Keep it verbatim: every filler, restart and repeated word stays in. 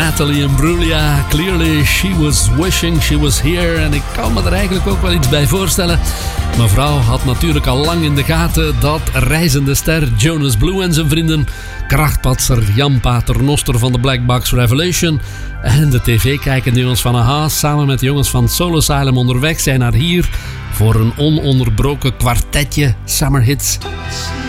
Natalie Imbruglia. Clearly she was wishing she was here. En ik kan me er eigenlijk ook wel iets bij voorstellen. Mevrouw had natuurlijk al lang in de gaten dat reizende ster Jonas Blue en zijn vrienden, krachtpatser Jan Paternoster van de Black Box Revelation en de tv-kijkende jongens van Aha samen met de jongens van Soul Asylum onderweg zijn naar hier voor een ononderbroken kwartetje Summer Hits.